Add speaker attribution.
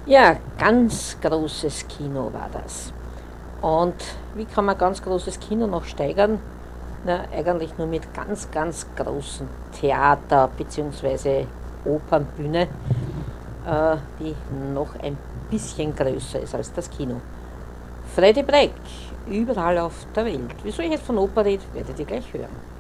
Speaker 1: Ja, ganz großes Kino war das. Und wie kann man ganz großes Kino noch steigern? Na, eigentlich nur mit ganz, ganz großen Theater bzw. Opernbühne, die noch ein bisschen größer ist als das Kino. Freddy Breck, überall auf der Welt. Wieso ich jetzt von Oper rede, werdet ihr gleich hören.